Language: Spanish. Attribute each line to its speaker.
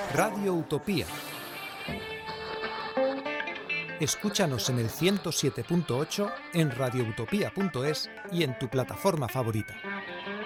Speaker 1: Radio Utopía. Escúchanos en el 107.8, en radioutopía.es y en tu plataforma favorita.